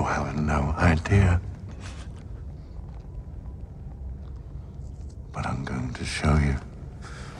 have no idea. But I'm going to show you.